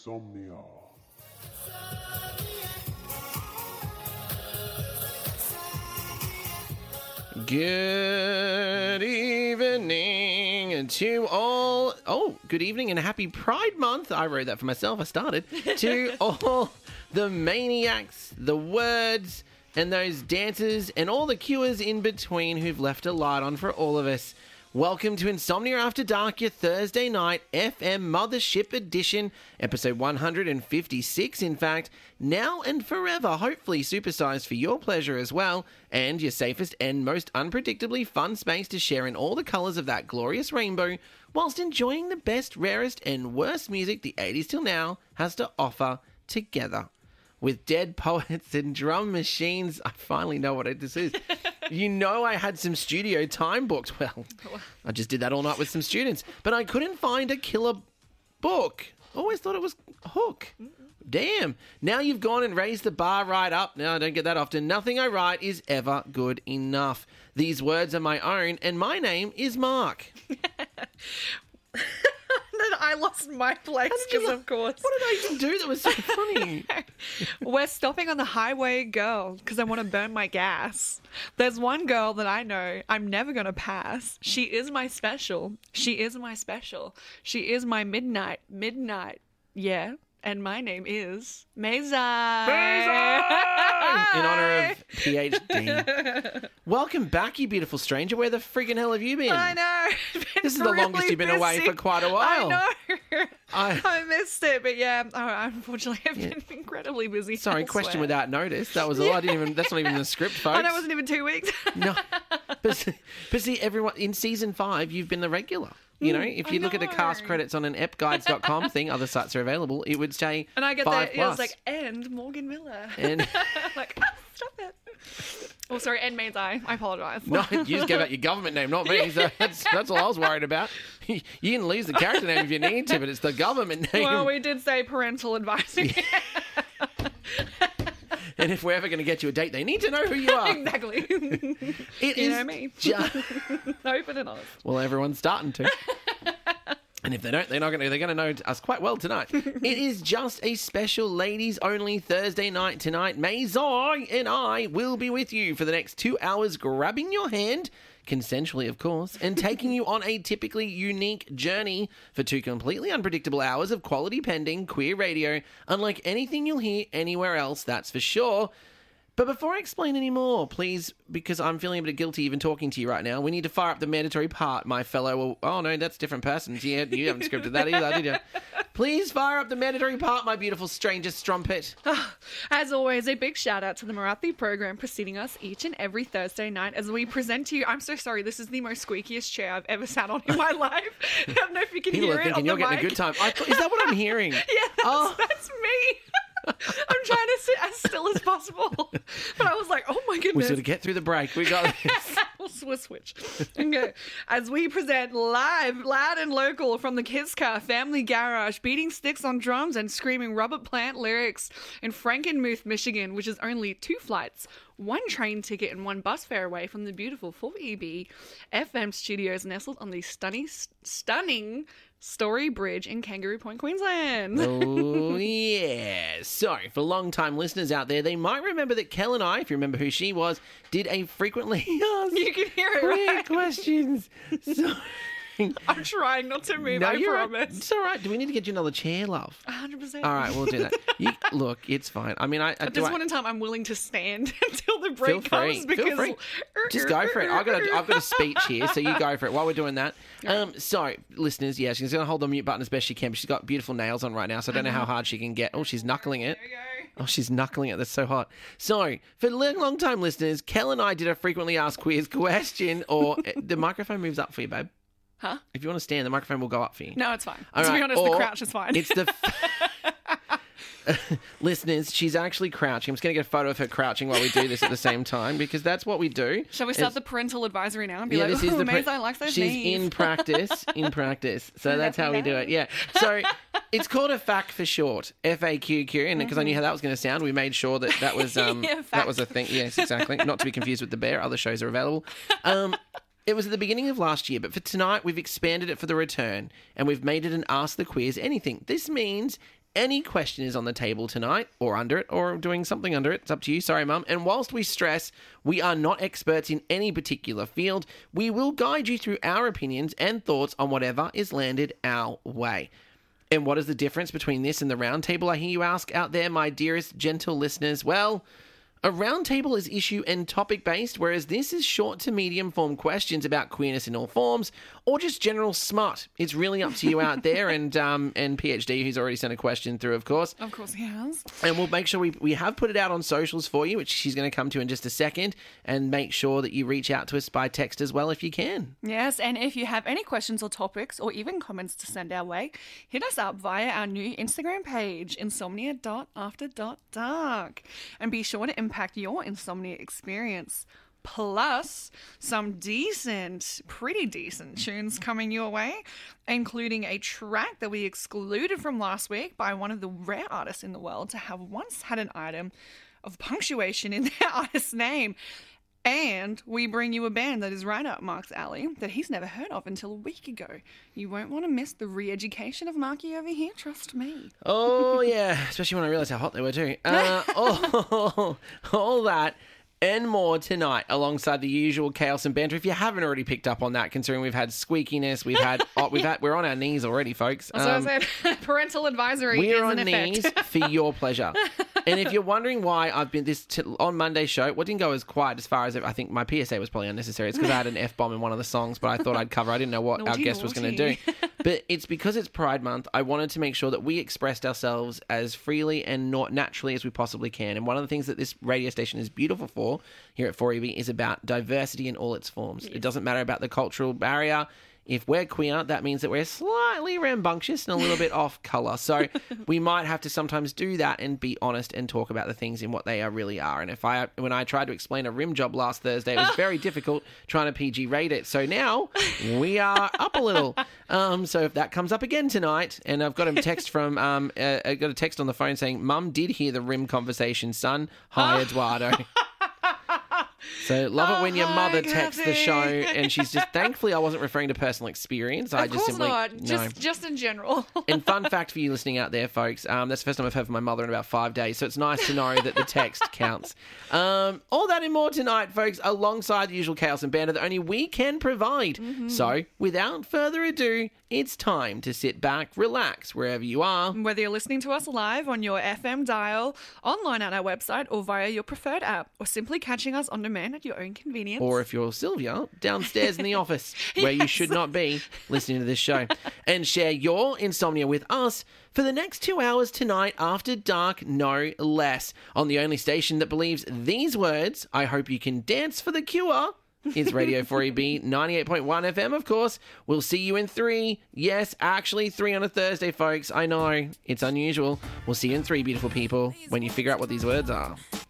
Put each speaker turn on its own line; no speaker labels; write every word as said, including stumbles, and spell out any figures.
Insomnia.
Good evening to all. Oh, good evening and happy Pride Month. I wrote that for myself. I started. To all the maniacs, the words, and those dancers, and all the cures in between who've left a light on for all of us. Welcome to Insomnia After Dark, your Thursday night F M Mothership Edition, episode one hundred fifty-six, in fact, now and forever, hopefully supersized for your pleasure as well, and your safest and most unpredictably fun space to share in all the colours of that glorious rainbow, whilst enjoying the best, rarest, and worst music the eighties till now has to offer together. With dead poets and drum machines, I finally know what this is. You know I had some studio time booked. Well, I just did that all night with some students. But I couldn't find a killer book. Always thought it was Hook. Damn. Now you've gone and raised the bar right up. No, I don't get that often. Nothing I write is ever good enough. These words are my own, and my name is Mark.
Then I lost my place because, of course.
What did I even do that was so funny?
We're stopping on the highway, girl, because I want to burn my gas. There's one girl that I know I'm never going to pass. She is my special. She is my special. She is my midnight. Midnight. Yeah. And my name is Meza.
Meza! In honour of P H D. Welcome back, you beautiful stranger. Where the friggin' hell have you been?
I know.
This is the
really
longest you've been
busy.
away for quite a while.
I know.
I,
I missed it, but yeah, oh, unfortunately, I've
Yeah.
been incredibly busy.
Sorry,
elsewhere.
question without notice. That was all. I didn't even. That's not even the script, folks.
I know it wasn't even two weeks.
No, but, but see, everyone in season five, you've been the regular. You know, if you
I
look at the cast
know.
credits on an ep guides dot com thing, other sites are available. It would say
And I get
five
that.
plus.
It was like, and Morgan Miller.
And
like, ah, stop it. Oh, sorry, and Maid's Eye. I apologise.
no, you just gave out your government name, not me. So that's that's all I was worried about. You can lose the character name if you need to, but it's the government name.
Well, we did say parental advisory.
And if we're ever going to get you a date, they need to know who you are.
Exactly.
It
You
is
know me.
ju-
Open and honest.
Well, everyone's starting to. And if they don't, they're not going to. They're going to know us quite well tonight. It is just a special ladies-only Thursday night tonight. Maison and I will be with you for the next two hours, grabbing your hand, consensually, of course, and taking you on a typically unique journey for two completely unpredictable hours of quality pending queer radio, unlike anything you'll hear anywhere else. That's for sure. But before I explain any more, please, because I'm feeling a bit guilty even talking to you right now, we need to fire up the mandatory part, my fellow... Oh, no, that's different persons. Yeah, you haven't scripted that either, did you? Please fire up the mandatory part, my beautiful stranger strumpet.
As always, a big shout out to the Marathi program preceding us each and every Thursday night as we present to you. I'm so sorry, this is the most squeakiest chair I've ever sat on in my life. I don't know if you can
People
hear
are
it
thinking
on
you're
the
getting
mic.
a good time. I, is that what I'm hearing?
Yeah, that's,
Oh.
that's me. I'm trying to sit as still as possible. But I was like, oh my
We
goodness.
sort of get through the break. We got this.
We'll sw- switch. Okay. As we present live, loud and local from the Kids Car Family Garage, beating sticks on drums and screaming Robert Plant lyrics in Frankenmuth, Michigan, which is only two flights, one train ticket and one bus fare away from the beautiful four E B F M studios nestled on the stunning, stunning Story Bridge in Kangaroo Point, Queensland.
Oh, yeah. So, for long-time listeners out there, they might remember that Kel and I, if you remember who she was, did a frequently asked
You can hear it,
queer
right?
questions. So,
I'm trying not to move,
no,
I
you're right.
promise.
It's all right. Do we need to get you another chair, love?
one hundred percent.
All right, we'll do that. You, look, it's fine. I mean, I, I
At
do
this
I,
point in time, I'm willing to stand until the
feel
break
free.
comes because
Feel free. Just go for it. I've got a, I've got a speech here, so you go for it while we're doing that. Um, so, listeners, yeah, she's going to hold the mute button as best she can, but she's got beautiful nails on right now, so I don't know how hard she can get. Oh, she's knuckling it.
There we go.
Oh, she's knuckling it. That's so hot. So, for long-time listeners, Kel and I did a frequently asked queers question, or the microphone moves up for you, babe.
Huh?
If you want to stand, the microphone will go up for you.
No, it's fine.
All
to be
right,
honest, the
or
crouch is fine.
It's the... Listeners, she's actually crouching. I'm just going to get a photo of her crouching while we do this at the same time, because that's what we do.
Shall we start
It's-
the parental advisory now and be
Yeah,
like,
this is
oh,
the pre-
Maze, I like those
she's
knees.
in practice, in practice. So that's how we do it. Yeah. So it's called a F A Q for short, F A Q Q, and because I knew how that was going to sound, we made sure that that was um
Yeah,
that
fact.
was a thing. Yes, exactly. Not to be confused with the bear. Other shows are available. Um. It was at the beginning of last year, but for tonight we've expanded it for the return, and we've made it an Ask the Queers Anything. This means any question is on the table tonight, or under it, or doing something under it. It's up to you. Sorry, Mum. And whilst we stress we are not experts in any particular field, we will guide you through our opinions and thoughts on whatever is landed our way. And what is the difference between this and the round table, I hear you ask out there, my dearest gentle listeners? Well, a round table is issue and topic based, whereas this is short to medium form questions about queerness in all forms, or just general smut. It's really up to you out there, and um, and PhD, who's already sent a question through, of course.
Of course he has.
And we'll make sure we, we have put it out on socials for you, which she's going to come to in just a second, and make sure that you reach out to us by text as well if you can.
Yes, and if you have any questions or topics or even comments to send our way, hit us up via our new Instagram page, insomnia dot after dot dark. And be sure to impact your insomnia experience. Plus, some decent, pretty decent tunes coming your way, including a track that we excluded from last week by one of the rare artists in the world to have once had an item of punctuation in their artist's name. And we bring you a band that is right up Mark's alley that he's never heard of until a week ago. You won't want to miss the re-education of Marky over here, trust me.
Oh, yeah, especially when I realised how hot they were too. Uh, all, all that and more tonight, alongside the usual chaos and banter. If you haven't already picked up on that, considering we've had squeakiness, we've had, oh, we've had, we're on our knees already, folks.
As um, I said, parental advisory
we're
is
on
in
knees
effect.
for your pleasure. And if you're wondering why I've been this t- on Monday's show, what didn't go as quiet as far as it, I think my P S A was probably unnecessary. It's because I had an F bomb in one of the songs, but I thought I'd cover. I didn't know what
naughty,
our guest was going to do. But it's because it's Pride Month. I wanted to make sure that we expressed ourselves as freely and not naturally as we possibly can. And one of the things that this radio station is beautiful for here at four E B is about diversity in all its forms. Yes. It doesn't matter about the cultural barrier. If we're queer, that means that we're slightly rambunctious and a little bit off colour. So we might have to sometimes do that and be honest and talk about the things in what they are really are. And if I, when I tried to explain a rim job last Thursday, it was very difficult trying to P G rate it. So now we are up a little. Um, so if that comes up again tonight, and I've got a text from, um, uh, I got a text on the phone saying, "Mum did hear the rim conversation, son. Hi, Eduardo." So love
oh,
it when your
hi,
mother
Kathy.
texts the show, and she's just, thankfully I wasn't referring to personal experience. I
Of
just
course
simply
not.
no.
Just, just in general.
And fun fact for you listening out there, folks, um, that's the first time I've heard from my mother in about five days, so it's nice to know that the text counts. Um, all that and more tonight, folks, alongside the usual chaos and banter that only we can provide. Mm-hmm. So, without further ado, it's time to sit back, relax, wherever you are.
Whether you're listening to us live on your F M dial, online at our website, or via your preferred app, or simply catching us on demand at your own convenience.
Or if you're Sylvia, downstairs in the office, where yes. you should not be listening to this show. And share your insomnia with us for the next two hours tonight after dark, no less. On the only station that believes these words, I hope you can dance for the cure. It's Radio four E B ninety-eight point one F M, of course. We'll see you in three. Yes, actually three on a Thursday, folks. I know, it's unusual. We'll see you in three, beautiful people, when you figure out what these words are.